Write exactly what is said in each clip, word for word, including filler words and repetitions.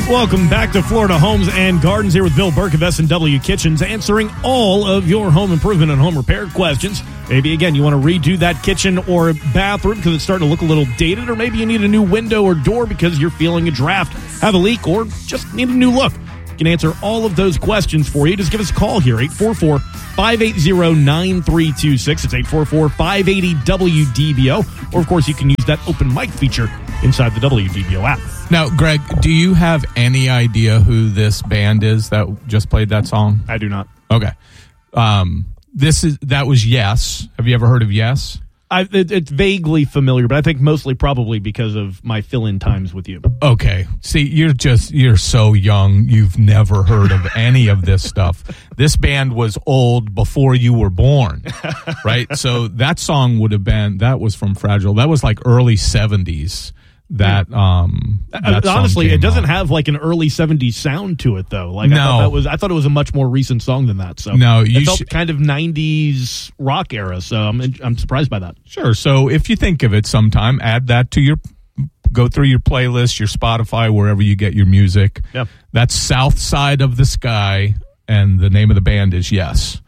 Welcome back to Florida Homes and Gardens here with Bill Burke of S and W Kitchens, answering all of your home improvement and home repair questions. Maybe, again, you want to redo that kitchen or bathroom because it's starting to look a little dated, or maybe you need a new window or door because you're feeling a draft, have a leak, or just need a new look. We can answer all of those questions for you. Just give us a call here, eight four four, five eight zero, nine three two six. It's eight four four, five eight zero, W D B O. Or, of course, you can use that open mic feature inside the W D B O app. Now, Greg, do you have any idea who this band is that just played that song? I do not. Okay. Um, this is that was Yes. Have you ever heard of Yes? I, it, it's vaguely familiar, but I think mostly probably because of my fill-in times with you. Okay. See, you're just, you're so young. You've never heard of any of this stuff. This band was old before you were born, right? So that song would have been, that was from Fragile. That was like early seventies. That um that honestly, it doesn't out. have like an early seventies sound to it though. Like no. I thought that was I thought it was a much more recent song than that. So no, you it felt sh- kind of nineties rock era. So I'm I'm surprised by that. Sure. So if you think of it sometime, add that to your go through your playlist, your Spotify, wherever you get your music. Yeah. That's South Side of the Sky, and the name of the band is Yes.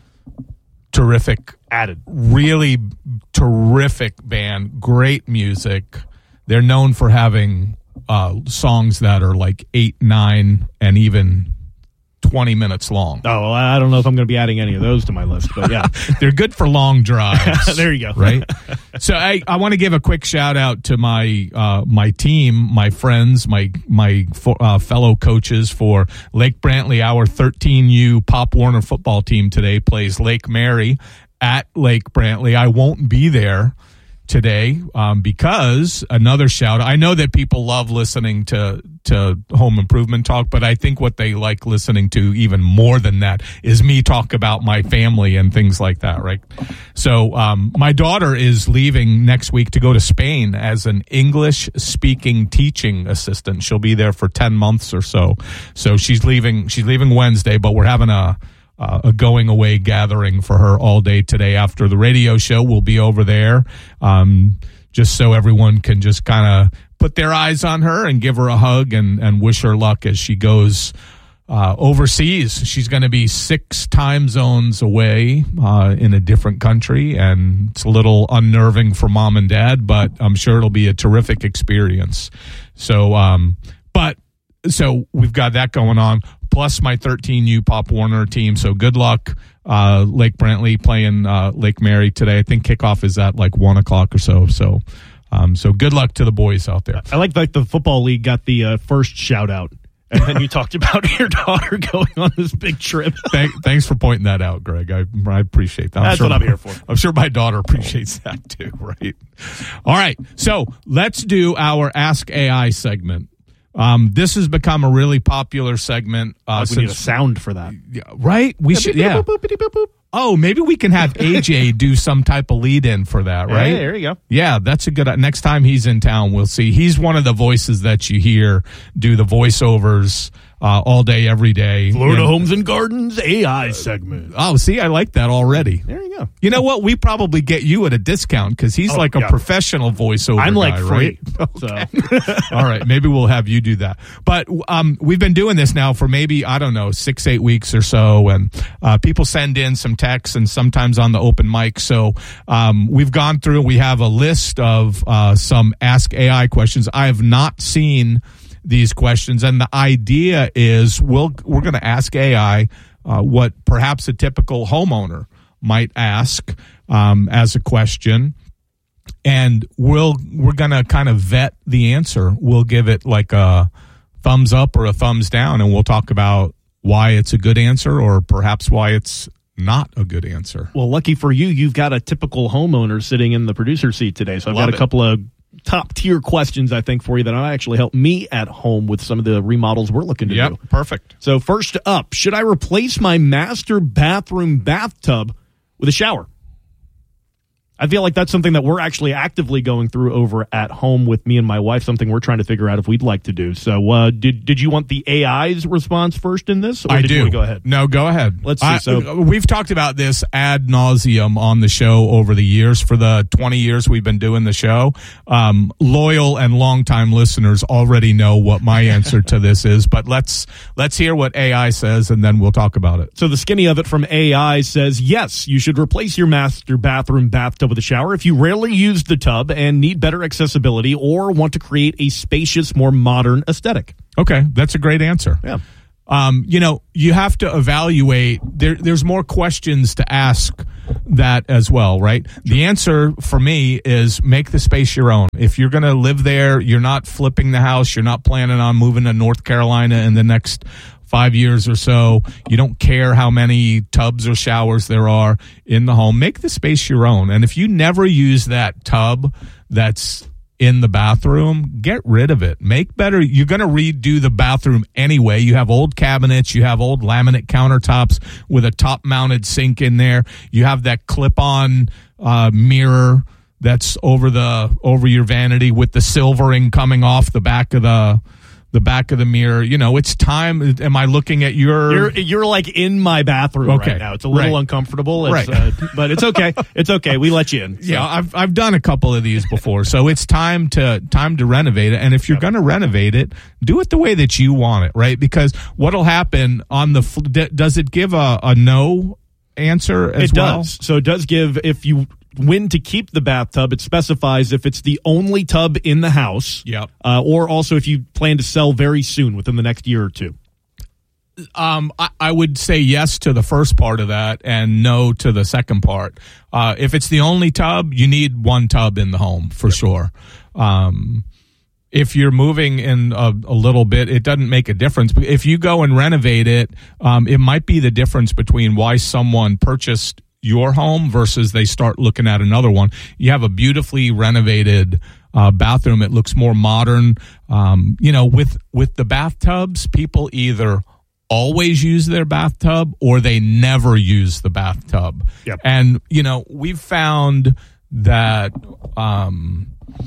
Terrific. Added. Really terrific band. Great music. They're known for having uh, songs that are like eight, nine, and even twenty minutes long. Oh, well, I don't know if I'm going to be adding any of those to my list, but yeah. They're good for long drives. There you go. Right? So I, I want to give a quick shout out to my uh, my team, my friends, my my uh, fellow coaches for Lake Brantley. Our thirteen U Pop Warner football team today plays Lake Mary at Lake Brantley. I won't be there today um, because another shout. I know that people love listening to to home improvement talk, but I think what they like listening to even more than that is me talk about my family and things like that, right? So um, my daughter is leaving next week to go to Spain as an English speaking teaching assistant. She'll be there for ten months or so. So she's leaving. She's leaving Wednesday, but we're having a Uh, a going away gathering for her all day today after the radio show. We'll be over there um, just so everyone can just kind of put their eyes on her and give her a hug and, and wish her luck as she goes uh, overseas. She's going to be six time zones away uh, in a different country, and it's a little unnerving for mom and dad, but I'm sure it'll be a terrific experience. So, um, but so we've got that going on. Plus my thirteen U Pop Warner team. So good luck, uh, Lake Brantley playing uh, Lake Mary today. I think kickoff is at like one o'clock or so. So, um, so good luck to the boys out there. I like like the football league got the uh, first shout out, and then you talked about your daughter going on this big trip. Thank, thanks for pointing that out, Greg. I, I appreciate that. I'm That's sure, what I'm here for. I'm sure my daughter appreciates that too, right? All right, so let's do our Ask A I segment. Um, this has become a really popular segment. Uh, like we since, need a sound for that. Yeah, right? We should, yeah. Oh, maybe we can have A J do some type of lead-in for that, right? Hey, there you go. Yeah, that's a good. Next time he's in town, we'll see. He's one of the voices that you hear do the voiceovers uh, all day, every day. Florida and, Homes and Gardens A I segment. Oh, see, I like that already. There you go. You know what? We probably get you at a discount because he's oh, like a yeah. professional voiceover I'm like guy, free. right? Okay. So. All right, maybe we'll have you do that. But um, we've been doing this now for maybe, I don't know, six, eight weeks or so, and uh, people send in some texts and sometimes on the open mic. So um, we've gone through, we have a list of uh, some Ask A I questions. I have not seen these questions, and the idea is we'll, we're going to ask A I uh, what perhaps a typical homeowner might ask um, as a question, and we'll we're going to kind of vet the answer. We'll give it like a thumbs up or a thumbs down, and we'll talk about why it's a good answer or perhaps why it's not a good answer. Well, lucky for you, you've got a typical homeowner sitting in the producer seat today, so I've Love got a it. couple of top tier questions, I think, for you that will actually help me at home with some of the remodels we're looking to Yep, do. perfect. So first up, should I replace my master bathroom bathtub with a shower? I feel like that's something that we're actually actively going through over at home with me and my wife, something we're trying to figure out if we'd like to do. So uh, did did you want the A I's response first in this? Or I did do. You want to go ahead? No, go ahead. Let's see. I, so we've talked about this ad nauseum on the show over the years. For the twenty years we've been doing the show, um, loyal and longtime listeners already know what my answer to this is. But let's let's hear what A I says, and then we'll talk about it. So the skinny of it from A I says, yes, you should replace your master bathroom bathtub with a shower if you rarely use the tub and need better accessibility or want to create a spacious, more modern aesthetic. Okay, that's a great answer. Yeah. Um, you know, you have to evaluate. There, there's more questions to ask that as well, right? The answer for me is make the space your own. If you're going to live there, you're not flipping the house, you're not planning on moving to North Carolina in the next five years or so, you don't care how many tubs or showers there are in the home, make the space your own. And if you never use that tub that's in the bathroom, get rid of it. Make better. You're going to redo the bathroom anyway. You have old cabinets. You have old laminate countertops with a top-mounted sink in there. You have that clip-on uh, mirror that's over the over your vanity with the silvering coming off the back of the the back of the mirror. You know, it's time. Am I looking at your... You're, you're like in my bathroom okay. right now. It's a little right. uncomfortable. It's, right. uh, but it's okay. It's okay. We let you in. So. Yeah, I've I've done a couple of these before. So it's time to time to renovate it. And if you're yep. going to renovate it, do it the way that you want it, right? Because what'll happen on the... Does it give a, a no answer as it well? It does. So it does give... If you... When to keep the bathtub, it specifies if it's the only tub in the house, yep. uh, or also if you plan to sell very soon within the next year or two. Um, I, I would say yes to the first part of that and no to the second part. Uh, if it's the only tub, you need one tub in the home for yep. sure. Um, if you're moving in a, a little bit, it doesn't make a difference. But if you go and renovate it, um, it might be the difference between why someone purchased your home versus they start looking at another one. You have a beautifully renovated uh, bathroom. It looks more modern. Um, you know, with with the bathtubs, people either always use their bathtub or they never use the bathtub. Yep. And, you know, we've found that um,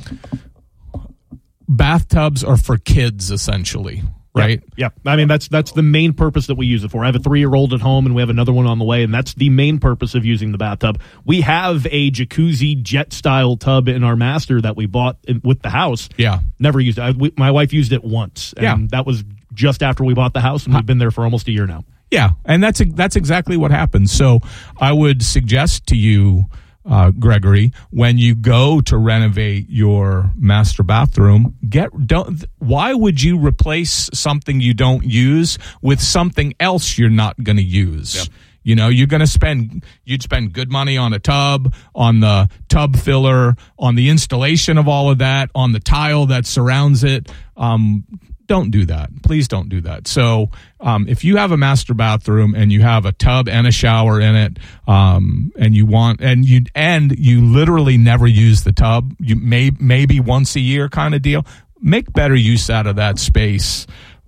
bathtubs are for kids, essentially. Right. Yeah. Yep. I mean, that's that's the main purpose that we use it for. I have a three-year-old at home, and we have another one on the way, and that's the main purpose of using the bathtub. We have a jacuzzi jet-style tub in our master that we bought in, with the house. Yeah. Never used it. I, we, my wife used it once, and yeah. that was just after we bought the house, and we've been there for almost a year now. Yeah, and that's that's exactly what happens. So I would suggest to you, Uh, Gregory, when you go to renovate your master bathroom, get don't. Why would you replace something you don't use with something else you're not going to use? Yep. You know, you're going to spend, you'd spend good money on a tub, on the tub filler, on the installation of all of that, on the tile that surrounds it. Um, don't do that. Please don't do that. So um, if you have a master bathroom and you have a tub and a shower in it, um, and you want, and you, and you literally never use the tub, you may, maybe once a year kind of deal, make better use out of that space.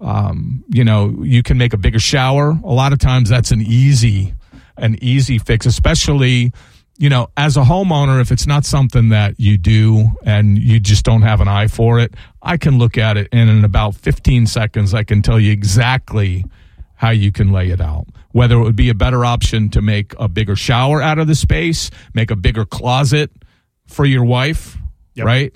Um, you know, you can make a bigger shower. A lot of times that's an easy, an easy fix, especially, you know, as a homeowner, if it's not something that you do and you just don't have an eye for it, I can look at it and in about fifteen seconds, I can tell you exactly how you can lay it out. Whether it would be a better option to make a bigger shower out of the space, make a bigger closet for your wife, yep. right?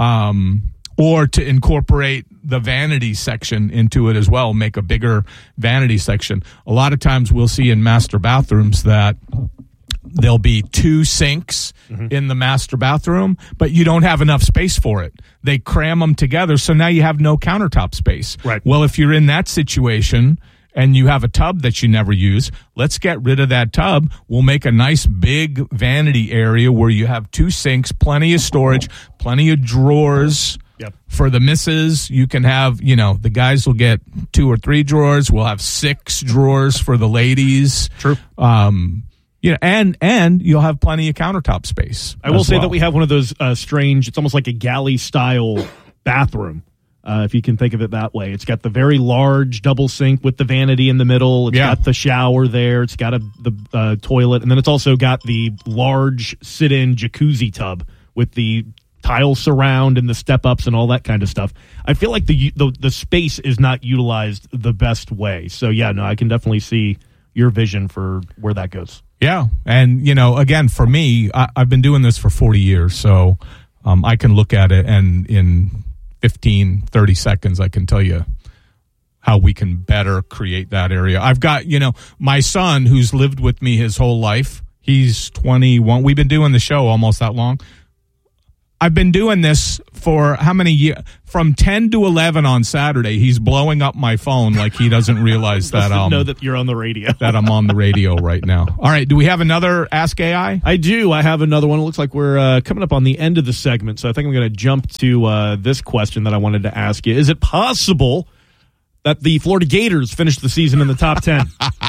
Um, or to incorporate the vanity section into it as well, make a bigger vanity section. A lot of times we'll see in master bathrooms that there'll be two sinks mm-hmm. in the master bathroom, but you don't have enough space for it. They cram them together, so now you have no countertop space. Right. Well, if you're in that situation and you have a tub that you never use, let's get rid of that tub. We'll make a nice big vanity area where you have two sinks, plenty of storage, plenty of drawers. Yep. For the misses, you can have, you know, the guys will get two or three drawers. We'll have six drawers for the ladies. True. Um, you know, and and you'll have plenty of countertop space. I will say well. that we have one of those uh, strange, it's almost like a galley style bathroom Uh, if you can think of it that way. It's got the very large double sink with the vanity in the middle. It's yeah. got the shower there. It's got a the uh, toilet. And then it's also got the large sit-in jacuzzi tub with the tile surround and the step-ups and all that kind of stuff. I feel like the, the the space is not utilized the best way. So, yeah, no, I can definitely see your vision for where that goes. Yeah. And, you know, again, for me, I, I've been doing this for forty years, so um, I can look at it and in fifteen, thirty seconds, I can tell you how we can better create that area. I've got, you know, my son who's lived with me his whole life. He's twenty-one. We've been doing the show almost that long. I've been doing this for how many years? From ten to eleven on Saturday, he's blowing up my phone like he doesn't realize that I um, know that you're on the radio. that I'm on the radio right now. All right, do we have another Ask A I? I do. I have another one. It looks like we're uh, coming up on the end of the segment, so I think I'm going to jump to uh, this question that I wanted to ask you. Is it possible that the Florida Gators finished the season in the top ten?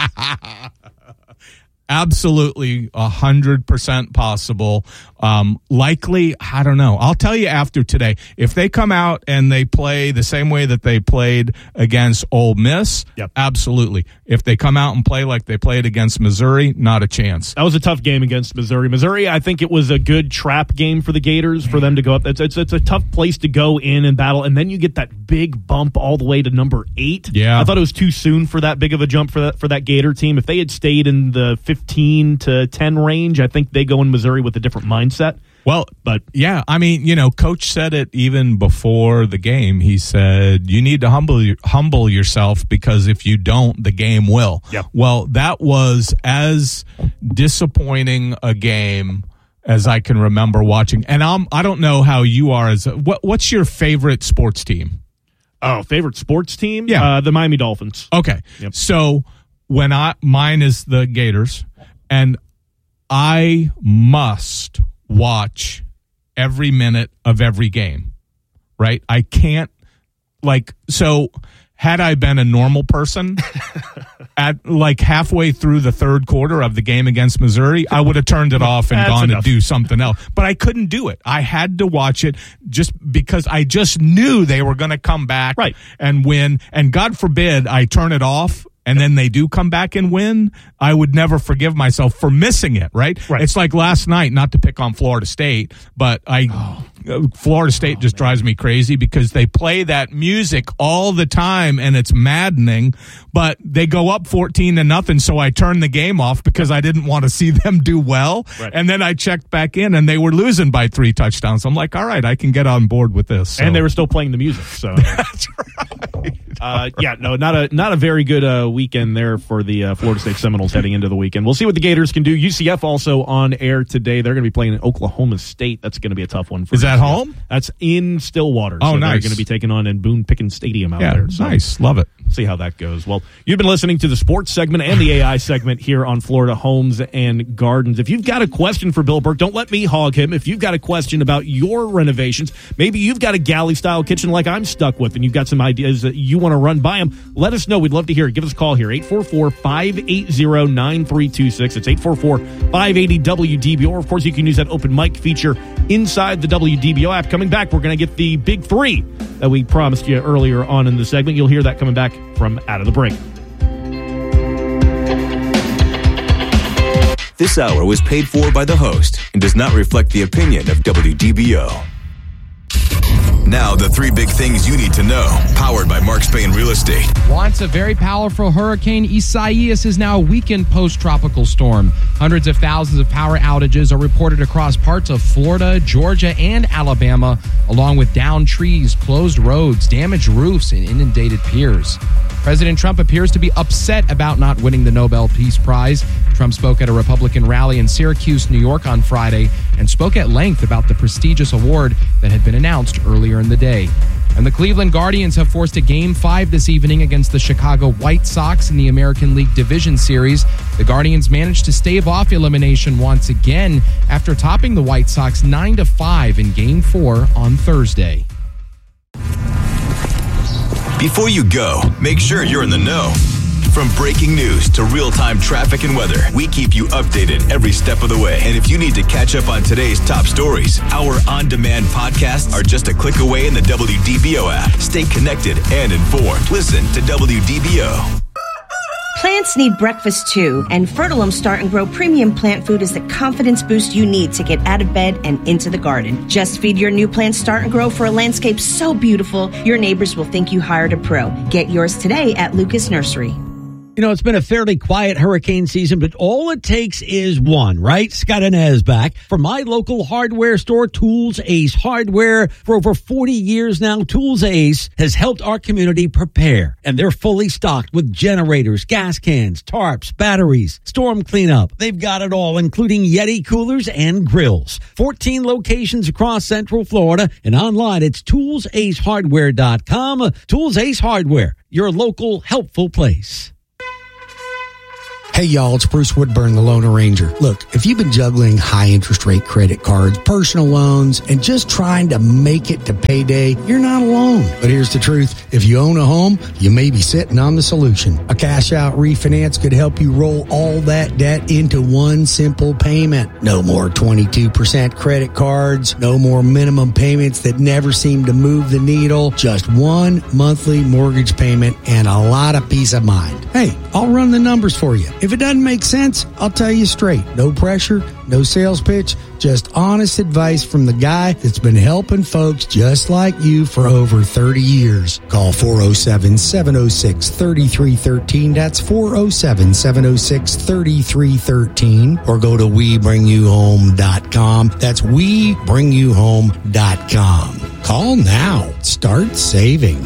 Absolutely, one hundred percent possible. Um, likely, I don't know. I'll tell you after today. If they come out and they play the same way that they played against Ole Miss, yep. absolutely. If they come out and play like they played against Missouri, not a chance. That was a tough game against Missouri. Missouri, I think it was a good trap game for the Gators, for them to go up. It's, it's, it's a tough place to go in and battle, and then you get that big bump all the way to number eight. Yeah. I thought it was too soon for that big of a jump for that, for that Gator team. If they had stayed in the fifteen to ten range, I think they go in Missouri with a different mindset. Well, but yeah, I mean, you know, Coach said it even before the game. He said, you need to humble humble yourself, because if you don't, the game will. Yep. Well, that was as disappointing a game as I can remember watching. And I'm, I don't know how you are. As a, what, what's your favorite sports team? Oh, favorite sports team? Yeah. Uh, the Miami Dolphins. Okay. Yep. So when I, mine is the Gators, and I must watch every minute of every game, right? I can't, like, so had I been a normal person at like halfway through the third quarter of the game against Missouri, I would have turned it off and That's gone enough. to do something else. But I couldn't do it. I had to watch it just because I just knew they were going to come back Right. and win. And God forbid I turn it off and then they do come back and win, I would never forgive myself for missing it, right? Right. It's like last night, not to pick on Florida State, but I oh. Florida State oh, just man. drives me crazy because they play that music all the time and it's maddening, but they go up fourteen to nothing, so I turned the game off because I didn't want to see them do well. Right. And then I checked back in and they were losing by three touchdowns. I'm like, all right, I can get on board with this. So. And they were still playing the music, so That's right. Uh, yeah, no, not a not a very good uh, weekend there for the uh, Florida State Seminoles heading into the weekend. We'll see what the Gators can do. U C F also on air today. They're going to be playing in Oklahoma State. That's going to be a tough one. For Is that U C F. home? That's in Stillwater. Oh, so nice. They're going to be taking on in Boone Pickens Stadium out yeah, there. So nice. Love it. See how that goes. Well, you've been listening to the sports segment and the A I segment here on Florida Homes and Gardens. If you've got a question for Bill Burke, don't let me hog him. If you've got a question about your renovations, maybe you've got a galley-style kitchen like I'm stuck with, and you've got some ideas that you want to run by him, let us know. We'd love to hear it. Give us a call here, eight four four, five eight zero, nine three two six. It's eight four four, five eight zero, W D B O. Or, of course, you can use that open mic feature inside the W D B O app. Coming back, we're going to get the big three that we promised you earlier on in the segment. You'll hear that coming back from out of the break. This hour was paid for by the host and does not reflect the opinion of W D B O. Now, the three big things you need to know, powered by Mark Spain Real Estate. Once a very powerful hurricane, Isaias is now a weakened post-tropical storm. Hundreds of thousands of power outages are reported across parts of Florida, Georgia, and Alabama, along with downed trees, closed roads, damaged roofs, and inundated piers. President Trump appears to be upset about not winning the Nobel Peace Prize. Trump spoke at a Republican rally in Syracuse, New York on Friday and spoke at length about the prestigious award that had been announced earlier in the day. And the Cleveland Guardians have forced a Game five this evening against the Chicago White Sox in the American League Division Series. The Guardians managed to stave off elimination once again after topping the White Sox nine to five in Game four on Thursday. Before you go, make sure you're in the know. From breaking news to real-time traffic and weather, we keep you updated every step of the way. And if you need to catch up on today's top stories, our on-demand podcasts are just a click away in the W D B O app. Stay connected and informed. Listen to W D B O. Plants need breakfast too, and Fertilum Start and Grow Premium Plant Food is the confidence boost you need to get out of bed and into the garden. Just feed your new plants Start and Grow for a landscape so beautiful, your neighbors will think you hired a pro. Get yours today at Lucas Nursery. You know, it's been a fairly quiet hurricane season, but all it takes is one, right? Scott Inez back from my local hardware store, Tools Ace Hardware. For over forty years now, Tools Ace has helped our community prepare, and they're fully stocked with generators, gas cans, tarps, batteries, storm cleanup. They've got it all, including Yeti coolers and grills. fourteen locations across Central Florida, and online it's tools ace hardware dot com. Tools Ace Hardware, your local helpful place. Hey y'all, it's Bruce Woodburn, the Loan Arranger. Look, if you've been juggling high interest rate credit cards, personal loans, and just trying to make it to payday, you're not alone. But here's the truth. If you own a home, you may be sitting on the solution. A cash out refinance could help you roll all that debt into one simple payment. No more twenty-two percent credit cards, no more minimum payments that never seem to move the needle, just one monthly mortgage payment and a lot of peace of mind. Hey, I'll run the numbers for you. If it doesn't make sense, I'll tell you straight. No pressure, no sales pitch, just honest advice from the guy that's been helping folks just like you for over thirty years. Call four oh seven, seven oh six, three three one three. That's four oh seven, seven oh six, three three one three. Or go to we bring you home dot com. That's we bring you home dot com. Call now. Start saving.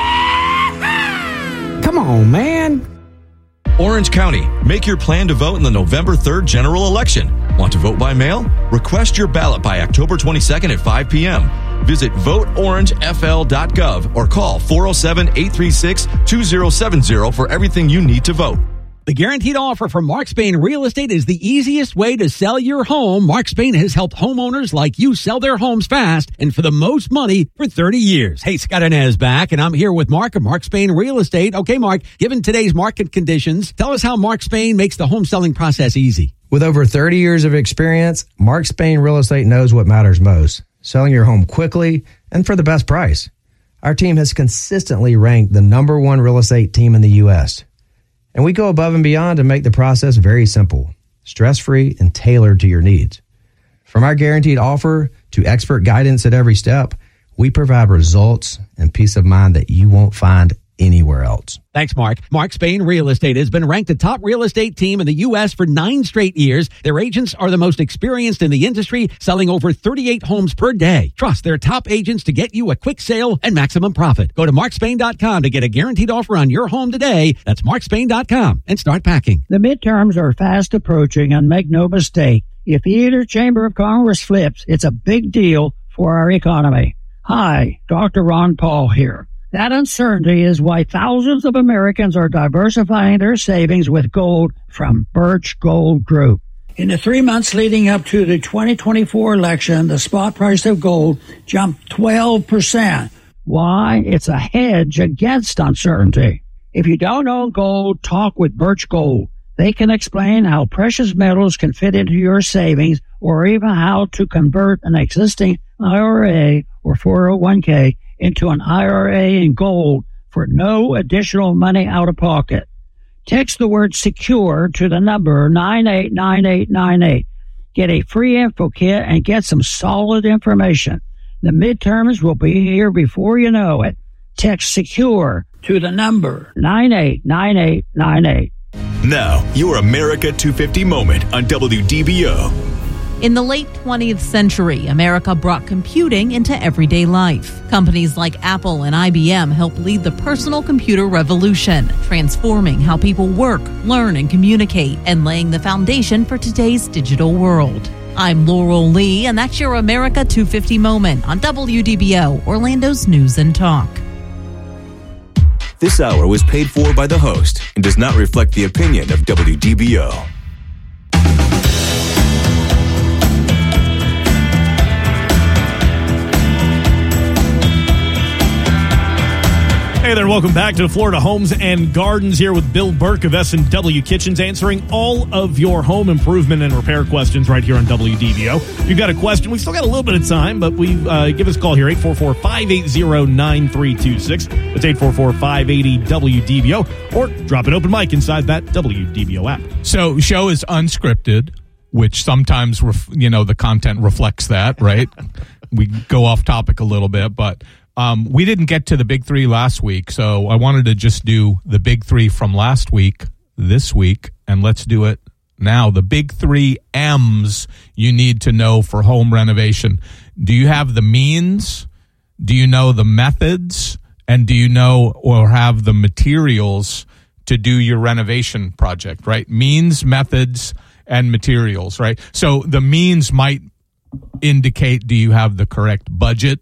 Come on, man. Orange County, make your plan to vote in the November third general election. Want to vote by mail? Request your ballot by October twenty-second at five p.m. Visit vote orange f l dot gov or call four oh seven, eight three six, two oh seven oh for everything you need to vote. The guaranteed offer from Mark Spain Real Estate is the easiest way to sell your home. Mark Spain has helped homeowners like you sell their homes fast and for the most money for thirty years. Hey, Scott Inez back, and I'm here with Mark of Mark Spain Real Estate. Okay, Mark, given today's market conditions, tell us how Mark Spain makes the home selling process easy. With over thirty years of experience, Mark Spain Real Estate knows what matters most, selling your home quickly and for the best price. Our team has consistently ranked the number one real estate team in the U S, and we go above and beyond to make the process very simple, stress-free, and tailored to your needs. From our guaranteed offer to expert guidance at every step, we provide results and peace of mind that you won't find anywhere else. Thanks, Mark. Mark Spain Real Estate has been ranked the top real estate team in the U S for nine straight years. Their agents are the most experienced in the industry, selling over thirty-eight homes per day. Trust their top agents to get you a quick sale and maximum profit. Go to mark spain dot com to get a guaranteed offer on your home today. That's mark spain dot com and start packing. The midterms are fast approaching, and make no mistake, if either chamber of Congress flips, it's a big deal for our economy. Hi, Doctor Ron Paul here. That uncertainty is why thousands of Americans are diversifying their savings with gold from Birch Gold Group. In the three months leading up to the twenty twenty-four election, the spot price of gold jumped twelve percent. Why? It's a hedge against uncertainty. If you don't own gold, talk with Birch Gold. They can explain how precious metals can fit into your savings, or even how to convert an existing I R A or four oh one k into an I R A in gold for no additional money out of pocket. Text the word secure to the number nine eight nine eight nine eight. Get a free info kit and get some solid information. The midterms will be here before you know it. Text secure to the number nine eight nine eight nine eight. Now, your America two fifty moment on W D B O. In the late twentieth century, America brought computing into everyday life. Companies like Apple and I B M helped lead the personal computer revolution, transforming how people work, learn, and communicate, and laying the foundation for today's digital world. I'm Laurel Lee, and that's your America two fifty moment on W D B O, Orlando's News and Talk. This hour was paid for by the host and does not reflect the opinion of W D B O. Hey, Hey there, welcome back to Florida Homes and Gardens here with Bill Burke of S and W Kitchens, answering all of your home improvement and repair questions right here on W D B O. If you've got a question, we still got a little bit of time, but we uh, give us a call here, eight four four, five eight zero, nine three two six. That's eight four four, five eight zero, W D B O, or drop an open mic inside that W D B O app. So, show is unscripted, which sometimes, ref, you know, the content reflects that, right? We go off topic a little bit, but um, we didn't get to the big three last week, so I wanted to just do the big three from last week, this week, and let's do it now. The big three M's you need to know for home renovation. Do you have the means? Do you know the methods? And do you know or have the materials to do your renovation project, right? Means, methods, and materials, right? So the means might indicate, do you have the correct budget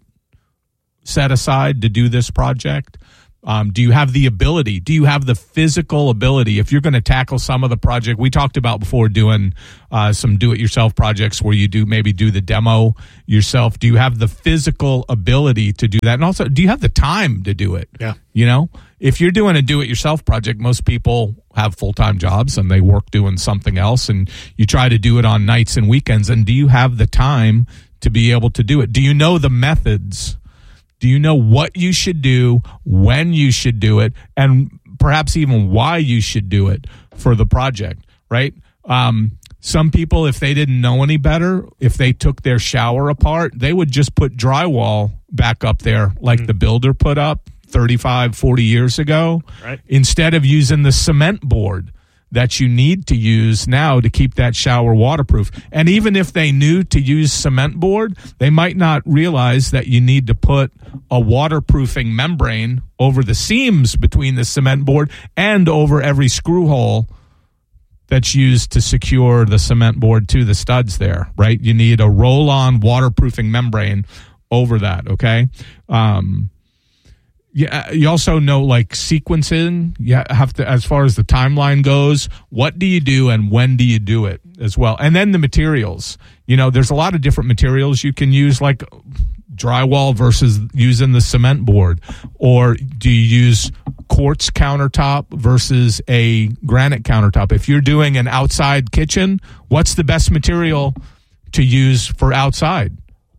set aside to do this project? Um, do you have the ability? Do you have the physical ability? If you're going to tackle some of the project, we talked about before doing uh, some do-it-yourself projects where you do maybe do the demo yourself. Do you have the physical ability to do that? And also, do you have the time to do it? Yeah. You know, if you're doing a do-it-yourself project, most people have full-time jobs and they work doing something else, and you try to do it on nights and weekends. And do you have the time to be able to do it? Do you know the methods? Do you know what you should do, when you should do it, and perhaps even why you should do it for the project, right? Um, some people, if they didn't know any better, if they took their shower apart, they would just put drywall back up there like mm-hmm. the builder put up thirty-five, forty years ago, right, instead of using the cement board that you need to use now to keep that shower waterproof. And even if they knew to use cement board, they might not realize that you need to put a waterproofing membrane over the seams between the cement board and over every screw hole that's used to secure the cement board to the studs there, right? You need a roll-on waterproofing membrane over that, okay? Um, Yeah, you also know like sequencing. You have to, as far as the timeline goes, what do you do and when do you do it as well? And then the materials. You know, there's a lot of different materials you can use, like drywall versus using the cement board. Or do you use quartz countertop versus a granite countertop? If you're doing an outside kitchen, what's the best material to use for outside?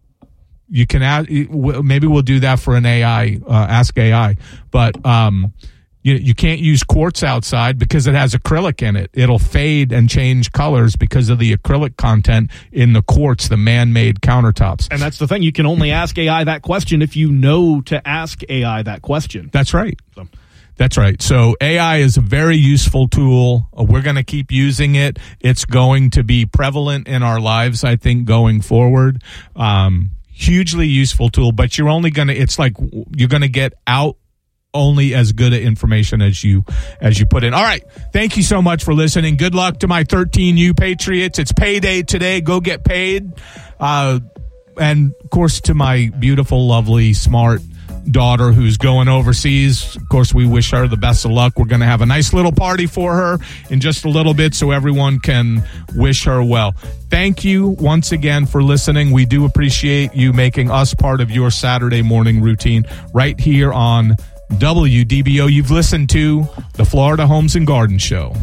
You can add, maybe we'll do that for an A I, uh, Ask A I, but um, you you can't use quartz outside because it has acrylic in it. It'll fade and change colors because of the acrylic content in the quartz, the man-made countertops. And that's the thing. You can only ask A I that question if you know to ask A I that question. That's right. So. That's right. So A I is a very useful tool. We're going to keep using it. It's going to be prevalent in our lives, I think, going forward. Um Hugely useful tool, but you're only going to, it's like you're going to get out only as good a information as you as you put in. All right. Thank you so much for listening. Good luck to my thirteen U Patriots. It's payday today. Go get paid. Uh, and of course, to my beautiful, lovely, smart daughter who's going overseas. Of course, we wish her the best of luck. We're going to have a nice little party for her in just a little bit so everyone can wish her well. Thank you once again for listening. We do appreciate you making us part of your Saturday morning routine right here on W D B O. You've listened to the Florida Homes and Garden Show.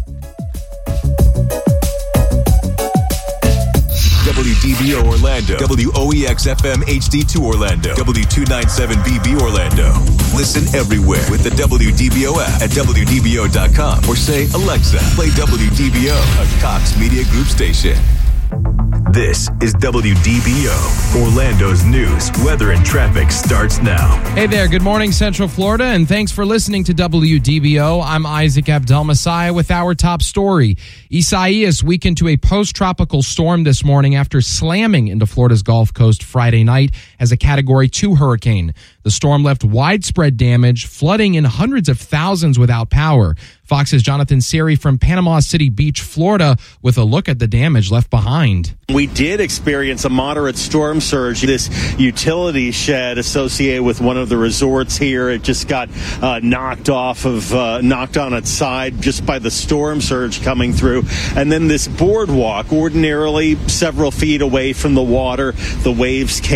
W D B O Orlando, W O E X F M H D two Orlando, W two ninety-seven B B Orlando. Listen everywhere with the W D B O app at W D B O dot com or say, Alexa, play W D B O, a Cox Media Group station. This is W D B O. Orlando's news, weather, and traffic starts now. Hey there. Good morning, Central Florida, and thanks for listening to W D B O. I'm Isaac Abdel-Messiah with our top story. Isaias weakened to a post-tropical storm this morning after slamming into Florida's Gulf Coast Friday night as a Category two hurricane. The storm left widespread damage, flooding in hundreds of thousands without power. Fox's Jonathan Siri from Panama City Beach, Florida, with a look at the damage left behind. We did experience a moderate storm surge. This utility shed associated with one of the resorts here, it just got uh, knocked off of, uh, knocked on its side just by the storm surge coming through. And then this boardwalk, ordinarily several feet away from the water, the waves came up.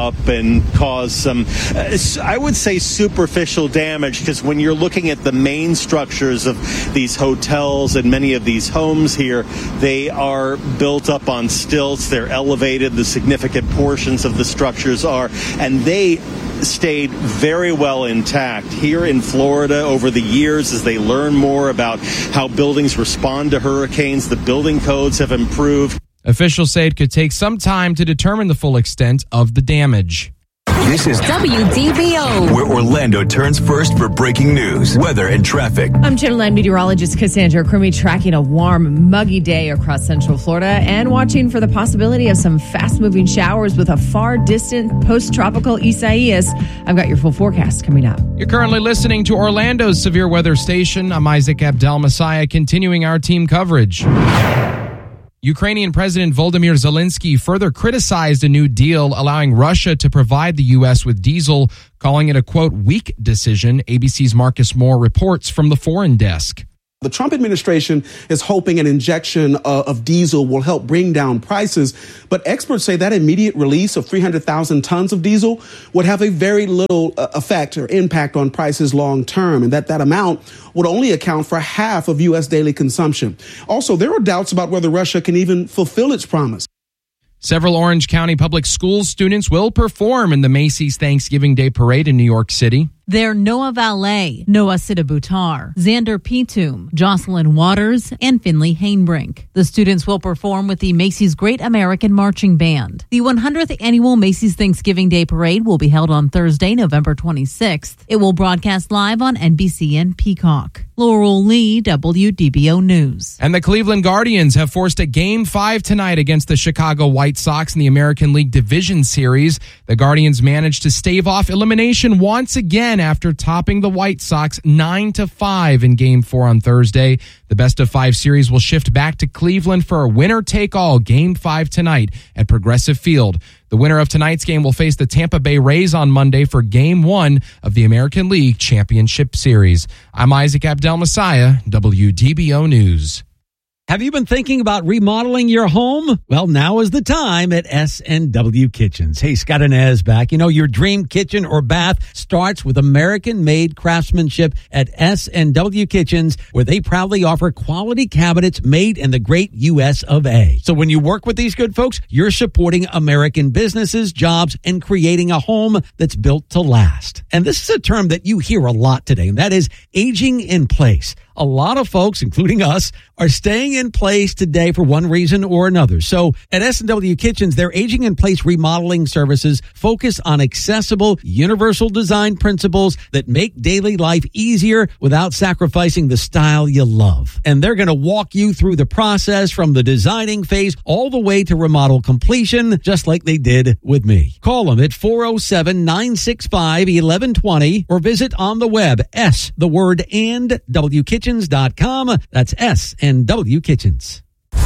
up and cause some, uh, I would say, superficial damage, because when you're looking at the main structures of these hotels and many of these homes here, they are built up on stilts. They're elevated. The significant portions of the structures are, and they stayed very well intact. Here in Florida, over the years, as they learn more about how buildings respond to hurricanes, the building codes have improved. Officials say it could take some time to determine the full extent of the damage. This is W D B O, where Orlando turns first for breaking news, weather, and traffic. I'm Channel nine meteorologist Cassandra Crummy, tracking a warm, muggy day across Central Florida and watching for the possibility of some fast-moving showers with a far distant post-tropical Isaias. I've got your full forecast coming up. You're currently listening to Orlando's severe weather station. I'm Isaac Abdel Messiah, continuing our team coverage. Ukrainian President Volodymyr Zelensky further criticized a new deal allowing Russia to provide the U S with diesel, calling it a, quote, weak decision. A B C's Marcus Moore reports from the Foreign Desk. The Trump administration is hoping an injection of, of diesel will help bring down prices, but experts say that immediate release of three hundred thousand tons of diesel would have a very little uh, effect or impact on prices long term, and that that amount would only account for half of U S daily consumption. Also, there are doubts about whether Russia can even fulfill its promise. Several Orange County Public Schools students will perform in the Macy's Thanksgiving Day Parade in New York City. They're Noah Valet, Noah Sidabutar, Xander Pitum, Jocelyn Waters, and Finley Hainbrink. The students will perform with the Macy's Great American Marching Band. The one hundredth Annual Macy's Thanksgiving Day Parade will be held on Thursday, November twenty-sixth. It will broadcast live on N B C and Peacock. Laurel Lee, W D B O News. And the Cleveland Guardians have forced a Game five tonight against the Chicago White Sox in the American League Division Series. The Guardians managed to stave off elimination once again after topping the White Sox nine to five in Game four on Thursday. The best of five series will shift back to Cleveland for a winner-take-all Game five tonight at Progressive Field. The winner of tonight's game will face the Tampa Bay Rays on Monday for Game one of the American League Championship Series. I'm Isaac Abdel Messiah, W D B O News. Have you been thinking about remodeling your home? Well, now is the time at S and W Kitchens. Hey, Scott Inez back. You know, your dream kitchen or bath starts with American-made craftsmanship at S and W Kitchens, where they proudly offer quality cabinets made in the great U S of A. So when you work with these good folks, you're supporting American businesses, jobs, and creating a home that's built to last. And this is a term that you hear a lot today, and that is aging in place. A lot of folks, including us, are staying in place today for one reason or another. So at S and W Kitchens, their aging in place remodeling services focus on accessible, universal design principles that make daily life easier without sacrificing the style you love. And they're going to walk you through the process from the designing phase all the way to remodel completion, just like they did with me. Call them at four oh seven, nine six five, one one two zero or visit on the web, S, the word and, W Kitchens dot com. That's S and W Kitchens. Do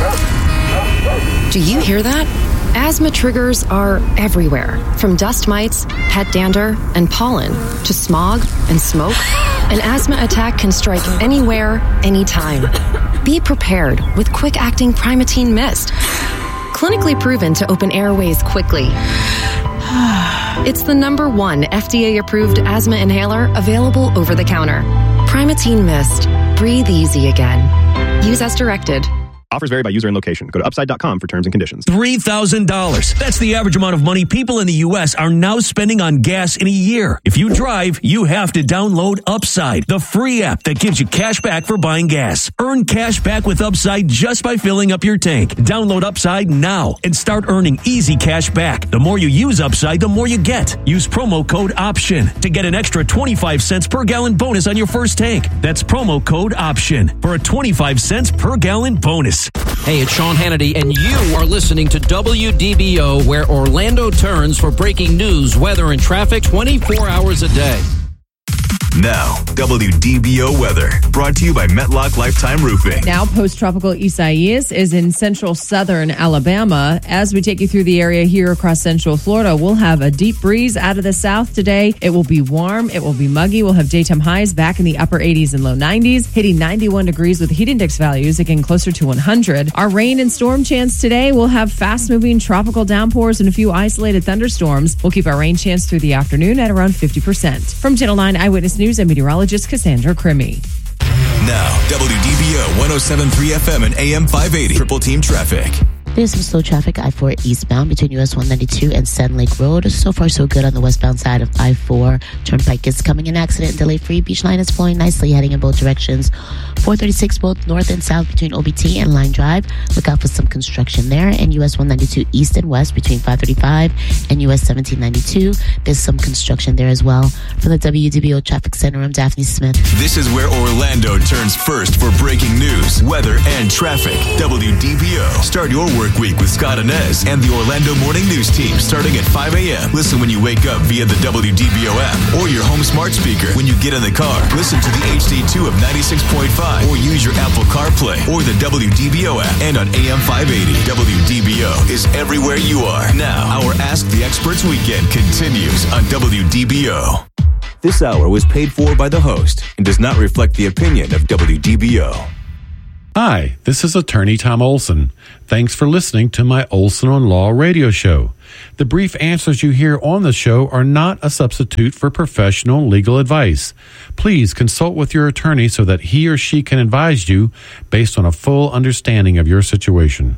you hear that? Asthma triggers are everywhere, from dust mites, pet dander, and pollen, to smog and smoke. An asthma attack can strike anywhere, anytime. Be prepared with quick-acting Primatene Mist. Clinically proven to open airways quickly. It's the number one F D A-approved asthma inhaler available over the counter. Primatene Mist. Breathe easy again. Use as directed. Offers vary by user and location. Go to upside dot com for terms and conditions. three thousand dollars. That's the average amount of money people in the U S are now spending on gas in a year. If you drive, you have to download Upside, the free app that gives you cash back for buying gas. Earn cash back with Upside just by filling up your tank. Download Upside now and start earning easy cash back. The more you use Upside, the more you get. Use promo code OPTION to get an extra twenty-five cents per gallon bonus on your first tank. That's promo code OPTION for a twenty-five cents per gallon bonus. Hey, it's Sean Hannity, and you are listening to W D B O, where Orlando turns for breaking news, weather, and traffic twenty-four hours a day. Now, W D B O weather, brought to you by Metlock Lifetime Roofing. Now, post-tropical Isaias is in central southern Alabama. As we take you through the area here across central Florida, we'll have a deep breeze out of the south today. It will be warm. It will be muggy. We'll have daytime highs back in the upper eighties and low nineties, hitting ninety-one degrees with heat index values again closer to one hundred. Our rain and storm chance today will have fast-moving tropical downpours and a few isolated thunderstorms. We'll keep our rain chance through the afternoon at around fifty percent. From Channel nine Eyewitness News, I'm meteorologist Cassandra Crimmy. Now, W D B O one oh seven point three F M and A M five eighty. Triple Team Traffic. There's some slow traffic I four eastbound between U S one ninety-two and Sand Lake Road. So far, so good on the westbound side of I four. Turnpike is coming in accident and delay-free. Beach line is flowing nicely, heading in both directions. four thirty-six both north and south between O B T and Line Drive. Look out for some construction there. And U S one ninety-two east and west between five thirty-five and U S seventeen ninety-two. There's some construction there as well. From the W D B O Traffic Center, I'm Daphne Smith. This is where Orlando turns first for breaking news, weather, and traffic. W D B O. Start your work week with Scott Inez and the Orlando Morning News Team starting at five a.m. Listen when you wake up via the W D B O app or your home smart speaker. When you get in the car, listen to the H D two of ninety-six point five or use your Apple CarPlay or the W D B O app and on A M five eighty. W D B O is everywhere you are. Now, our Ask the Experts weekend continues on W D B O. This hour was paid for by the host and does not reflect the opinion of W D B O. Hi, this is attorney Tom Olson. Thanks for listening to my Olson on Law radio show. The brief answers you hear on the show are not a substitute for professional legal advice. Please consult with your attorney so that he or she can advise you based on a full understanding of your situation.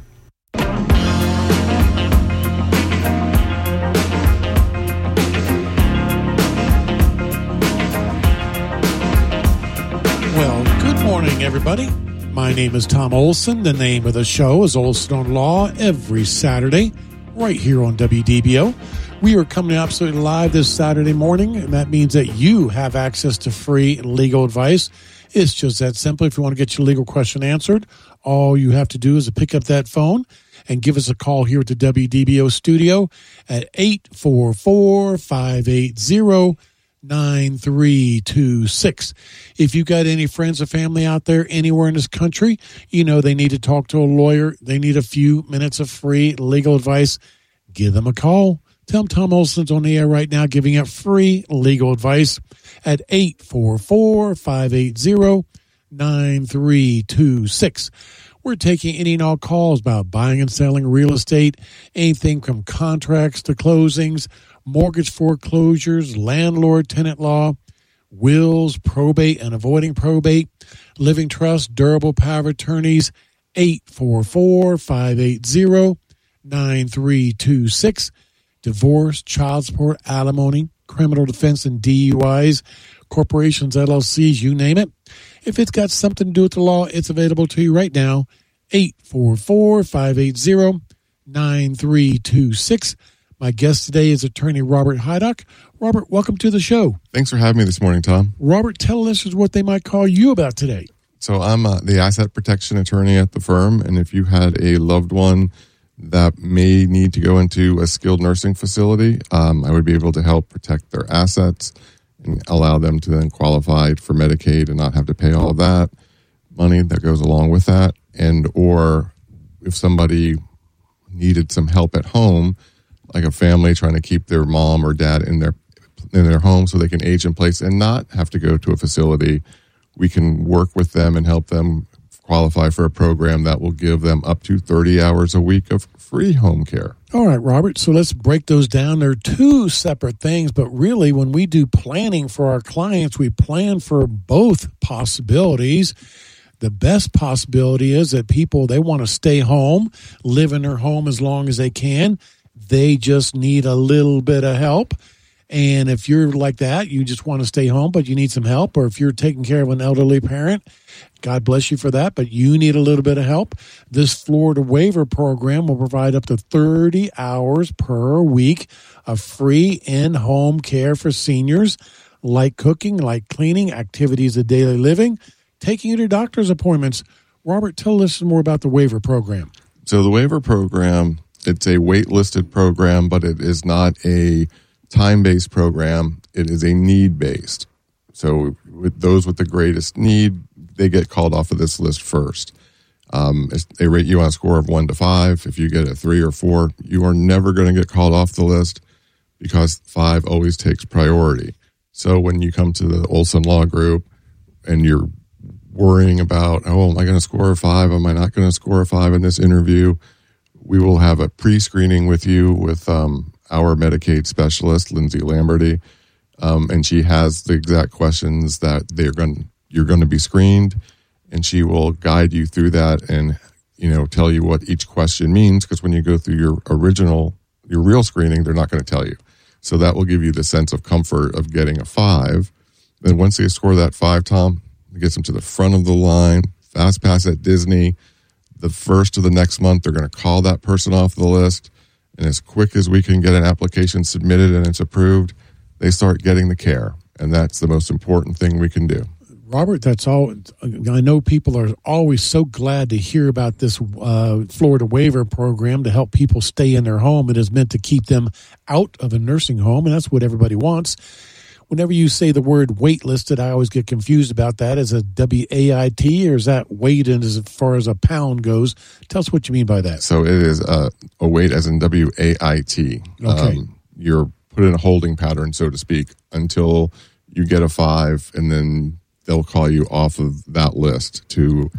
Well, good morning, everybody. My name is Tom Olson. The name of the show is Olson on Law every Saturday, right here on W D B O. We are coming absolutely live this Saturday morning, and that means that you have access to free legal advice. It's just that simple. If you want to get your legal question answered, all you have to do is to pick up that phone and give us a call here at the W D B O studio at eight four four, five eight zero, nine three two six. If you got any friends or family out there anywhere in this country, you know they need to talk to a lawyer, they need a few minutes of free legal advice, give them a call. Tell them Tom Olson's on the air right now giving out free legal advice at eight four four, five eight zero, nine three two six. We're taking any and all calls about buying and selling real estate, anything from contracts to closings, mortgage foreclosures, landlord-tenant law, wills, probate and avoiding probate, living trust, durable power of attorneys, eight four four, five eight zero, nine three two six, divorce, child support, alimony, criminal defense and D U Is, corporations, L L Cs, you name it. If it's got something to do with the law, it's available to you right now, eight four four, five eight zero, nine three two six. My guest today is attorney Robert Heidock. Robert, welcome to the show. Thanks for having me this morning, Tom. Robert, tell listeners what they might call you about today. So I'm uh, the asset protection attorney at the firm, and if you had a loved one that may need to go into a skilled nursing facility, um, I would be able to help protect their assets and allow them to then qualify for Medicaid and not have to pay all of that money that goes along with that. And or if somebody needed some help at home, like a family trying to keep their mom or dad in their in their home so they can age in place and not have to go to a facility, we can work with them and help them qualify for a program that will give them up to thirty hours a week of free home care. All right, Robert, so let's break those down. They're two separate things, but really when we do planning for our clients, we plan for both possibilities. The best possibility is that people, they want to stay home, live in their home as long as they can. They just need a little bit of help. And if you're like that, you just want to stay home, but you need some help. Or if you're taking care of an elderly parent, God bless you for that, but you need a little bit of help. This Florida waiver program will provide up to thirty hours per week of free in-home care for seniors, like cooking, like cleaning, activities of daily living, taking you to doctor's appointments. Robert, tell us more about the waiver program. So the waiver program, it's a wait-listed program, but it is not a time-based program. It is a need-based. So with those with the greatest need, they get called off of this list first. Um, they rate you on a score of one to five. If you get a three or four, you are never going to get called off the list because five always takes priority. So when you come to the Olson Law Group and you're worrying about, oh, am I going to score a five? Am I not going to score a five in this interview? We will have a pre-screening with you with um, our Medicaid specialist, Lindsay Lamberty, um, and she has the exact questions that they're going. You're going to be screened, and she will guide you through that and, you know, tell you what each question means. Because when you go through your original, your real screening, they're not going to tell you. So that will give you the sense of comfort of getting a five. Then once they score that five, Tom, it gets them to the front of the line, fast pass at Disney. The first of the next month, they're going to call that person off the list. And as quick as we can get an application submitted and it's approved, they start getting the care. And that's the most important thing we can do. Robert, that's all. I know people are always so glad to hear about this uh, Florida waiver program to help people stay in their home. It is meant to keep them out of a nursing home, and that's what everybody wants. Whenever you say the word waitlisted, I always get confused about that. Is it W A I T or is that weight in as far as a pound goes? Tell us what you mean by that. So it is a, a wait as in W A I T. Okay. Um, you're put in a holding pattern, so to speak, until you get a five, and then they'll call you off of that list to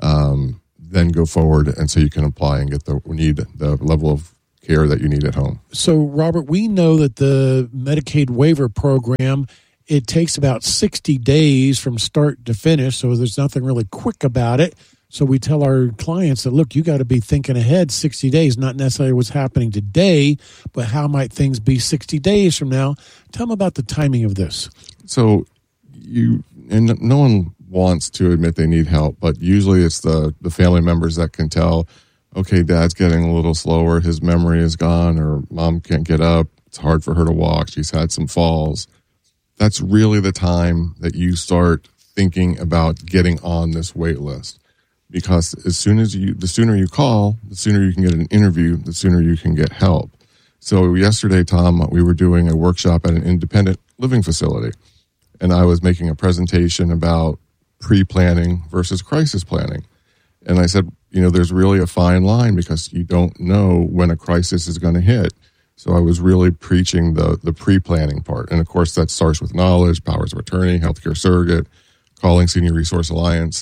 um, then go forward, and so you can apply and get the need the level of care that you need at home. So, Robert, we know that the Medicaid waiver program, it takes about sixty days from start to finish, so there's nothing really quick about it. So we tell our clients that, look, you got to be thinking ahead sixty days, not necessarily what's happening today, but how might things be sixty days from now. Tell them about the timing of this. So you, and no one wants to admit they need help, but usually it's the, the family members that can tell, okay, dad's getting a little slower, his memory is gone, or mom can't get up, it's hard for her to walk, she's had some falls. That's really the time that you start thinking about getting on this wait list. Because as soon as you, the sooner you call, the sooner you can get an interview, the sooner you can get help. So yesterday, Tom, we were doing a workshop at an independent living facility, and I was making a presentation about pre-planning versus crisis planning. And I said, you know, there's really a fine line because you don't know when a crisis is going to hit. So I was really preaching the the pre-planning part. And of course, that starts with knowledge, powers of attorney, healthcare surrogate, calling Senior Resource Alliance.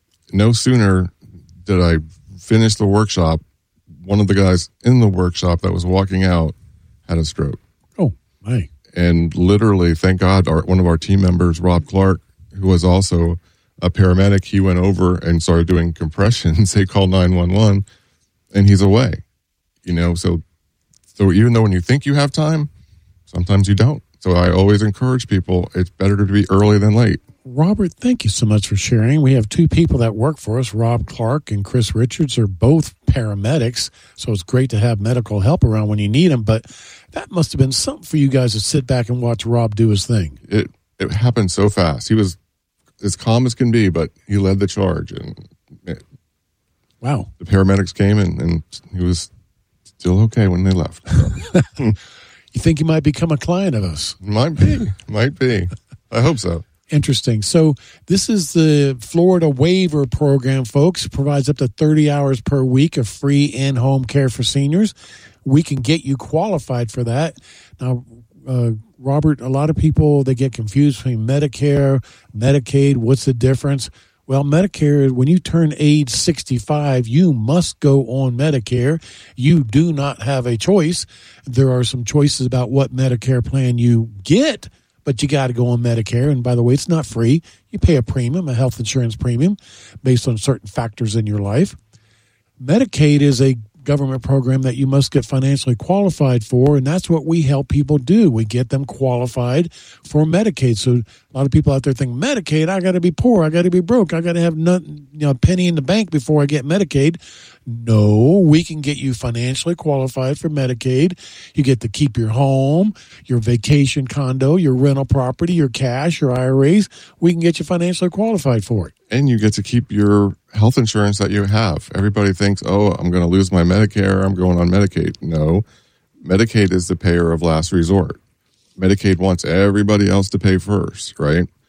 No sooner did I finish the workshop, one of the guys in the workshop that was walking out had a stroke. Oh, my. And literally, thank God, our, one of our team members, Rob Clark, who was also a paramedic, he went over and started doing compressions. They called nine one one, and he's away. You know, so so even though when you think you have time, sometimes you don't. So I always encourage people, it's better to be early than late. Robert, thank you so much for sharing. We have two people that work for us, Rob Clark and Chris Richards, are both paramedics, so it's great to have medical help around when you need them, but that must have been something for you guys to sit back and watch Rob do his thing. It it happened so fast. He was as calm as can be, but he led the charge. And it, wow. The paramedics came, and, and he was still okay when they left. So. You think he might become a client of us? Might be. Might be. I hope so. Interesting. So this is the Florida waiver program, folks. It provides up to thirty hours per week of free in-home care for seniors. We can get you qualified for that. Now, uh, Robert, a lot of people, they get confused between Medicare, Medicaid. What's the difference? Well, Medicare, when you turn age sixty-five, you must go on Medicare. You do not have a choice. There are some choices about what Medicare plan you get, but you got to go on Medicare. And by the way, it's not free. You pay a premium, a health insurance premium, based on certain factors in your life. Medicaid is a government program that you must get financially qualified for, and that's what we help people do. We get them qualified for Medicaid. So a lot of people out there think, Medicaid, I got to be poor, I got to be broke, I got to have nothing, you know, a penny in the bank before I get Medicaid. No, we can get you financially qualified for Medicaid. You get to keep your home, your vacation condo, your rental property, your cash, your I R As. We can get you financially qualified for it. And you get to keep your health insurance that you have. Everybody thinks, oh, I'm going to lose my Medicare, I'm going on Medicaid. No, Medicaid is the payer of last resort. Medicaid wants everybody else to pay first, right?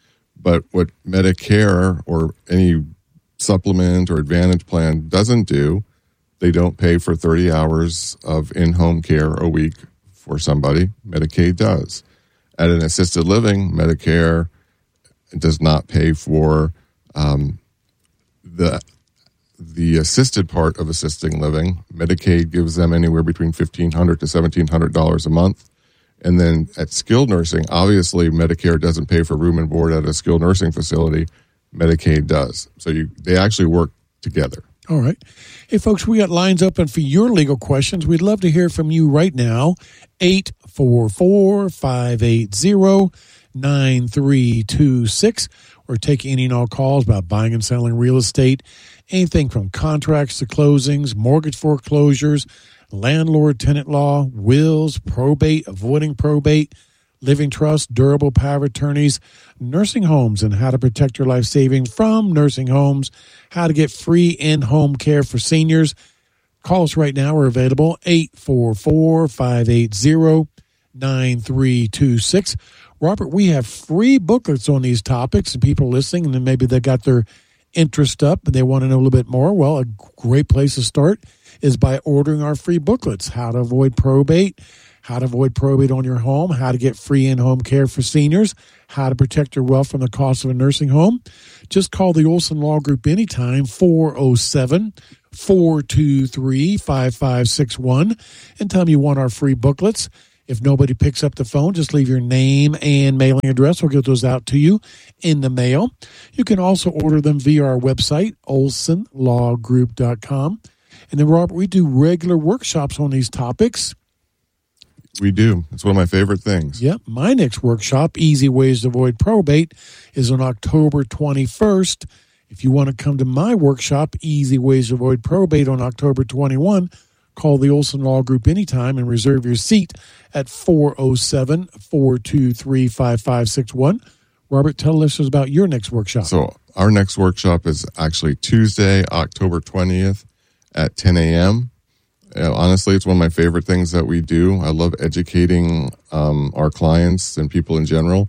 But what Medicare or any supplement or advantage plan doesn't do, they don't pay for thirty hours of in-home care a week for somebody. Medicaid does. At an assisted living, Medicare does not pay for um, the the assisted part of assisting living. Medicaid gives them anywhere between fifteen hundred dollars to seventeen hundred dollars a month. And then at skilled nursing, obviously Medicare doesn't pay for room and board at a skilled nursing facility. Medicaid does. So you, they actually work together. All right. Hey, folks, we got lines open for your legal questions. We'd love to hear from you right now. eight four four, five eight zero, nine three two six. We're taking any and all calls about buying and selling real estate, anything from contracts to closings, mortgage foreclosures, landlord-tenant law, wills, probate, avoiding probate, living trust, durable power of attorneys, nursing homes, and how to protect your life savings from nursing homes, how to get free in-home care for seniors. Call us right now. We're available, eight four four, five eight zero, nine three two six. Robert, we have free booklets on these topics, and people listening, and then maybe they got their interest up and they want to know a little bit more. Well, a great place to start is by ordering our free booklets, how to avoid probate, how to avoid probate on your home, how to get free in-home care for seniors, how to protect your wealth from the cost of a nursing home. Just call the Olson Law Group anytime, four oh seven, four two three, five five six one, and tell them you want our free booklets. If nobody picks up the phone, just leave your name and mailing address. We'll get those out to you in the mail. You can also order them via our website, olson law group dot com. And then, Robert, we do regular workshops on these topics. We do. It's one of my favorite things. Yep. My next workshop, Easy Ways to Avoid Probate, is on October twenty-first. If you want to come to my workshop, Easy Ways to Avoid Probate, on October twenty-first, call the Olson Law Group anytime and reserve your seat at four oh seven, four two three, five five six one. Robert, tell listeners about your next workshop. So our next workshop is actually Tuesday, October twentieth at ten a.m. Uh, honestly, it's one of my favorite things that we do. I love educating um, our clients and people in general.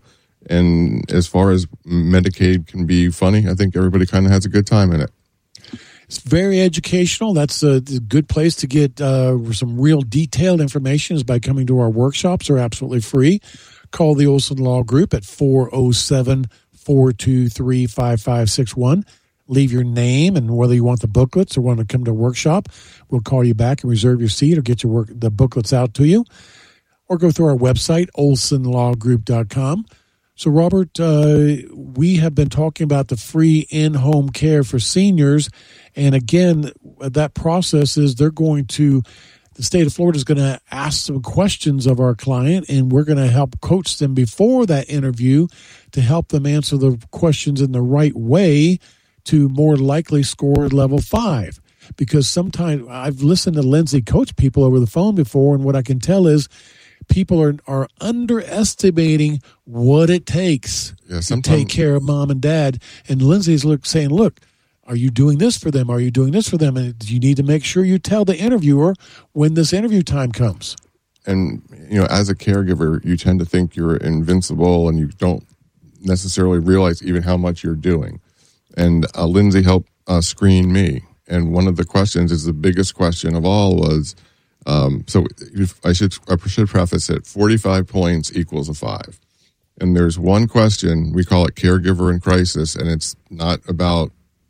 And as far as Medicaid can be funny, I think everybody kind of has a good time in it. It's very educational. That's a good place to get uh, some real detailed information is by coming to our workshops. They're absolutely free. Call the Olson Law Group at four oh seven, four two three, five five six one. Leave your name and whether you want the booklets or want to come to a workshop. We'll call you back and reserve your seat or get your work, the booklets out to you. Or go through our website, olson law group dot com. So, Robert, uh, we have been talking about the free in-home care for seniors. And again, that process is they're going to, the state of Florida is going to ask some questions of our client, and we're going to help coach them before that interview to help them answer the questions in the right way to more likely score level five. Because sometimes I've listened to Lindsay coach people over the phone before, and what I can tell is people are, are underestimating what it takes yeah, to take care of mom and dad. And Lindsay's look, saying, look, are you doing this for them? Are you doing this for them? And you need to make sure you tell the interviewer when this interview time comes. And, you know, as a caregiver, you tend to think you're invincible and you don't necessarily realize even how much you're doing. And uh, Lindsay helped uh, screen me. And one of the questions is the biggest question of all was, um, so if I should I should preface it, forty-five points equals a five. And there's one question, we call it caregiver in crisis, and it's not about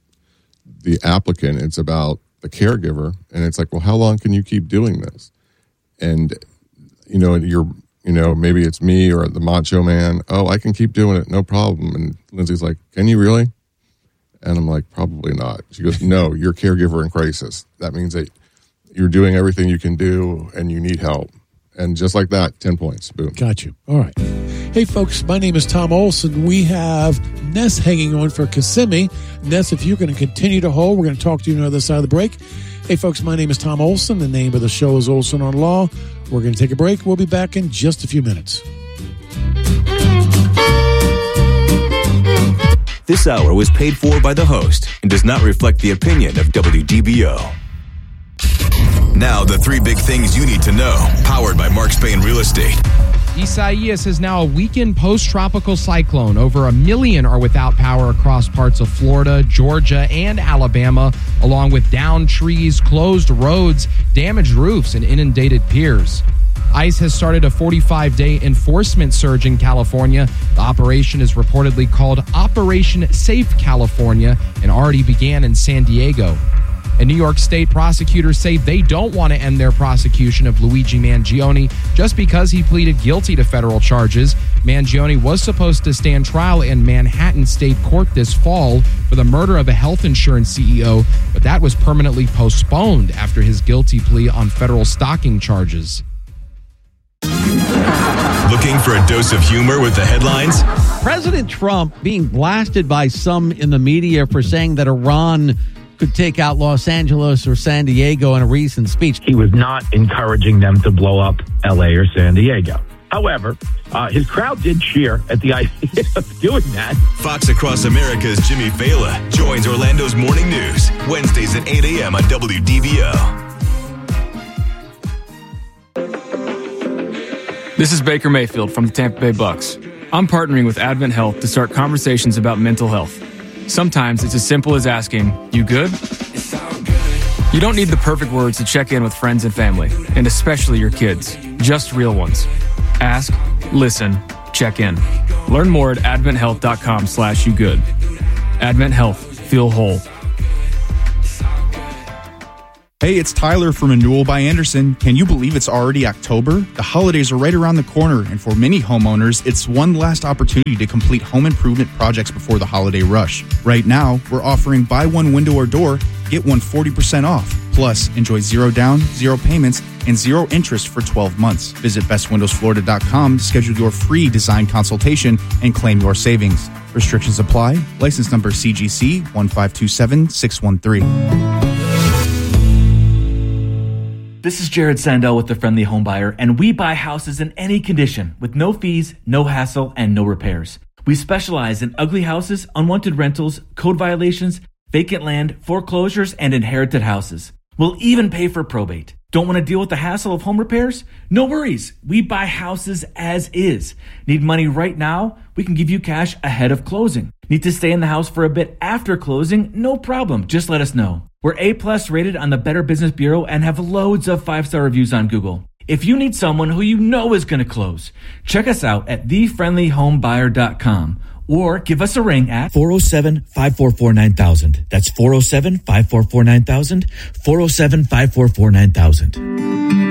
the applicant, it's about the caregiver. And it's like, well, how long can you keep doing this? And, you know, you're, you know, maybe it's me or the macho man. Oh, I can keep doing it, no problem. And Lindsay's like, can you really? And I'm like, probably not. She goes, no, you're caregiver in crisis. That means that you're doing everything you can do and you need help. And just like that, ten points. Boom. Got you. All right. Hey, folks, my name is Tom Olson. We have Ness hanging on for Kissimmee. Ness, if you're going to continue to hold, we're going to talk to you on the other side of the break. Hey, folks, my name is Tom Olson. The name of the show is Olson on Law. We're going to take a break. We'll be back in just a few minutes. This hour was paid for by the host and does not reflect the opinion of W D B O. Now, the three big things you need to know, powered by Mark Spain Real Estate. Isaias is now a weakened post-tropical cyclone. Over a million are without power across parts of Florida, Georgia, and Alabama, along with downed trees, closed roads, damaged roofs, and inundated piers. ICE has started a forty-five day enforcement surge in California. The operation is reportedly called Operation Safe California and already began in San Diego. And New York State prosecutors say they don't want to end their prosecution of Luigi Mangione just because he pleaded guilty to federal charges. Mangione was supposed to stand trial in Manhattan State Court this fall for the murder of a health insurance C E O, but that was permanently postponed after his guilty plea on federal stalking charges. Looking for a dose of humor with the headlines? President Trump being blasted by some in the media for saying that Iran could take out Los Angeles or San Diego in a recent speech. He was not encouraging them to blow up L A or San Diego. However, uh, his crowd did cheer at the idea of doing that. Fox Across America's Jimmy Fallon joins Orlando's Morning News, Wednesdays at eight a.m. on W D B O. This is Baker Mayfield from the Tampa Bay Bucks. I'm partnering with Advent Health to start conversations about mental health. Sometimes it's as simple as asking, "You good?" You don't need the perfect words to check in with friends and family, and especially your kids. Just real ones. Ask, listen, check in. Learn more at adventhealth.com slash you good. Advent Health. Feel whole. Hey, it's Tyler from Renewal by Anderson. Can you believe it's already October? The holidays are right around the corner, and for many homeowners, it's one last opportunity to complete home improvement projects before the holiday rush. Right now, we're offering buy one window or door, get one forty percent off. Plus, enjoy zero down, zero payments, and zero interest for twelve months. Visit best windows florida dot com to schedule your free design consultation and claim your savings. Restrictions apply. License number C G C one five two seven six one three. This is Jared Sandell with The Friendly Home Buyer, and we buy houses in any condition with no fees, no hassle, and no repairs. We specialize in ugly houses, unwanted rentals, code violations, vacant land, foreclosures, and inherited houses. We'll even pay for probate. Don't want to deal with the hassle of home repairs? No worries. We buy houses as is. Need money right now? We can give you cash ahead of closing. Need to stay in the house for a bit after closing? No problem. Just let us know. We're A-plus rated on the Better Business Bureau and have loads of five-star reviews on Google. If you need someone who you know is going to close, check us out at the friendly home buyer dot com or give us a ring at four oh seven, five four four, nine thousand. That's four oh seven, five four four, nine thousand, four oh seven, five four four, nine thousand.